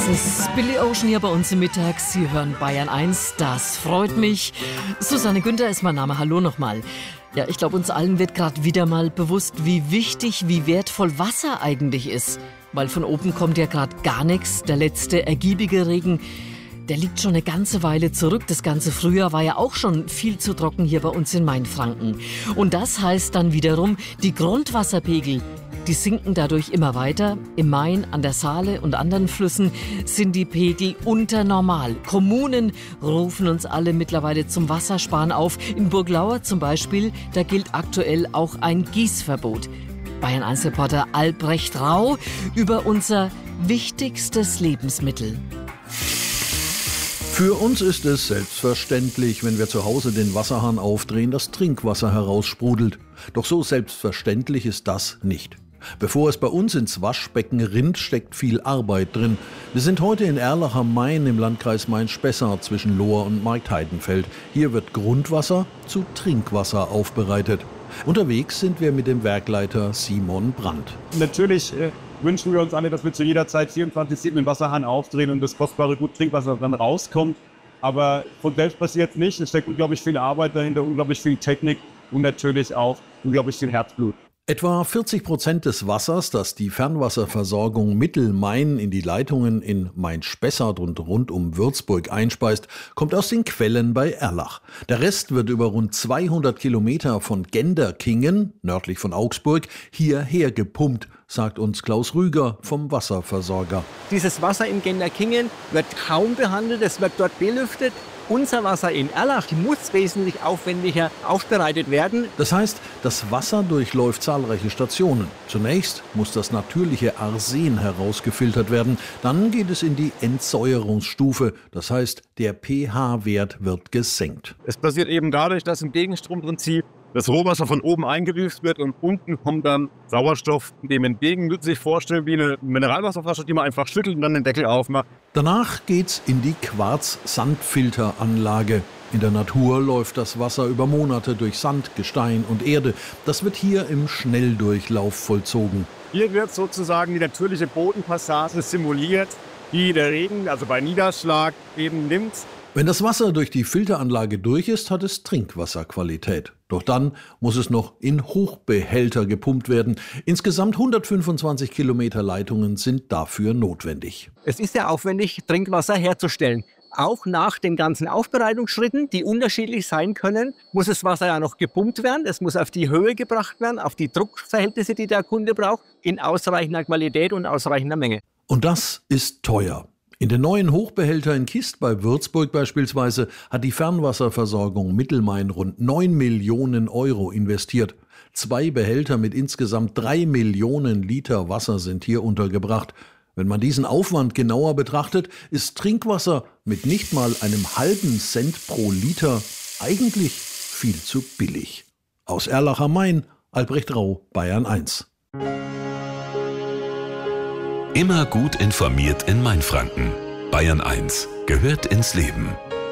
Das ist Billy Ocean hier bei uns im Mittag. Sie hören Bayern 1, das freut mich. Susanne Günther ist mein Name. Hallo nochmal. Ja, ich glaube, uns allen wird gerade wieder mal bewusst, wie wichtig, wie wertvoll Wasser eigentlich ist. Weil von oben kommt ja gerade gar nichts. Der letzte ergiebige Regen, der liegt schon eine ganze Weile zurück. Das ganze Frühjahr war ja auch schon viel zu trocken hier bei uns in Mainfranken. Und das heißt dann wiederum, die Grundwasserpegel, die sinken dadurch immer weiter. Im Main, an der Saale und anderen Flüssen sind die Pegel unter normal. Kommunen rufen uns alle mittlerweile zum Wassersparen auf. In Burglauer zum Beispiel, da gilt aktuell auch ein Gießverbot. Bayern 1 Reporter Albrecht Rau über unser wichtigstes Lebensmittel. Für uns ist es selbstverständlich, wenn wir zu Hause den Wasserhahn aufdrehen, dass Trinkwasser heraussprudelt. Doch so selbstverständlich ist das nicht. Bevor es bei uns ins Waschbecken rinnt, steckt viel Arbeit drin. Wir sind heute in Erlach am Main im Landkreis Main-Spessart zwischen Lohr und Marktheidenfeld. Hier wird Grundwasser zu Trinkwasser aufbereitet. Unterwegs sind wir mit dem Werkleiter Simon Brandt. Natürlich wünschen wir uns alle, dass wir zu jeder Zeit 24/7 den Wasserhahn aufdrehen und das kostbare gut Trinkwasser dann rauskommt. Aber von selbst passiert es nicht. Es steckt unglaublich viel Arbeit dahinter, unglaublich viel Technik und natürlich auch unglaublich viel Herzblut. Etwa 40% des Wassers, das die Fernwasserversorgung Mittelmain in die Leitungen in Main-Spessart und rund um Würzburg einspeist, kommt aus den Quellen bei Erlach. Der Rest wird über rund 200 Kilometer von Genderkingen, nördlich von Augsburg, hierher gepumpt, sagt uns Klaus Rüger vom Wasserversorger. Dieses Wasser in Genderkingen wird kaum behandelt, es wird dort belüftet. Unser Wasser in Erlach muss wesentlich aufwendiger aufbereitet werden. Das heißt, das Wasser durchläuft zahlreiche Stationen. Zunächst muss das natürliche Arsen herausgefiltert werden. Dann geht es in die Entsäuerungsstufe. Das heißt, der pH-Wert wird gesenkt. Es passiert eben dadurch, dass im Gegenstromprinzip das Rohwasser von oben eingelöst wird und unten kommt dann Sauerstoff dem entgegen. Müssen Sie sich vorstellen wie eine Mineralwasserflasche, die man einfach schüttelt und dann den Deckel aufmacht. Danach geht's in die Quarz-Sandfilteranlage. In der Natur läuft das Wasser über Monate durch Sand, Gestein und Erde. Das wird hier im Schnelldurchlauf vollzogen. Hier wird sozusagen die natürliche Bodenpassage simuliert, die der Regen, also bei Niederschlag, eben nimmt. Wenn das Wasser durch die Filteranlage durch ist, hat es Trinkwasserqualität. Doch dann muss es noch in Hochbehälter gepumpt werden. Insgesamt 125 Kilometer Leitungen sind dafür notwendig. Es ist sehr aufwendig, Trinkwasser herzustellen. Auch nach den ganzen Aufbereitungsschritten, die unterschiedlich sein können, muss das Wasser ja noch gepumpt werden. Es muss auf die Höhe gebracht werden, auf die Druckverhältnisse, die der Kunde braucht, in ausreichender Qualität und ausreichender Menge. Und das ist teuer. In den neuen Hochbehälter in Kist bei Würzburg beispielsweise hat die Fernwasserversorgung Mittelmain rund 9 Millionen Euro investiert. 2 Behälter mit insgesamt 3 Millionen Liter Wasser sind hier untergebracht. Wenn man diesen Aufwand genauer betrachtet, ist Trinkwasser mit nicht mal einem halben Cent pro Liter eigentlich viel zu billig. Aus Erlach am Main, Albrecht Rau, Bayern 1. Immer gut informiert in Mainfranken. Bayern 1 gehört ins Leben.